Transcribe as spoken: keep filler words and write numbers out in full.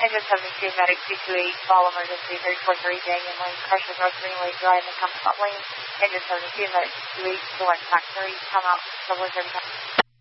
Engine seventy-two, medic two two eight, call emergency three four three, Daniel Lane, Crushers Road, Greenway Drive, and come up lane. Engine seventy-two, medic two two eight, select pack three, come out, double thirty-five.